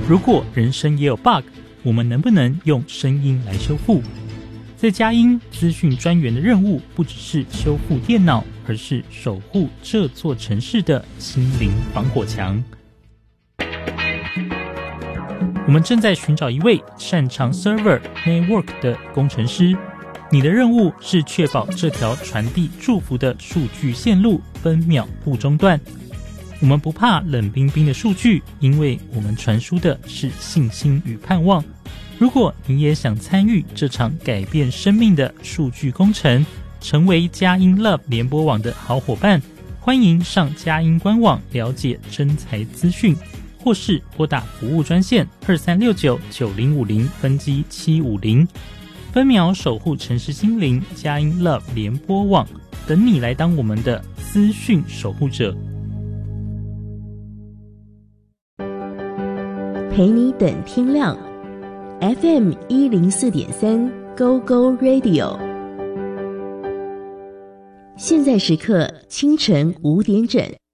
如果人生也有 bug， 我们能不能用声音来修复？在佳音资讯专员的任务不只是修复电脑，而是守护这座城市的心灵防火墙。我们正在寻找一位擅长 server network 的工程师，你的任务是确保这条传递祝福的数据线路分秒不中断。我们不怕冷冰冰的数据，因为我们传输的是信心与盼望。如果你也想参与这场改变生命的数据工程，成为佳音 Love 联播网的好伙伴，欢迎上佳音官网了解征才资讯，或是拨打服务专线23699050分机750，分秒守护城市心灵，佳音 Love 联播网等你来当我们的资讯守护者。 陪你等天亮 FM 104.3 Go Go Radio， 现在时刻清晨5点整。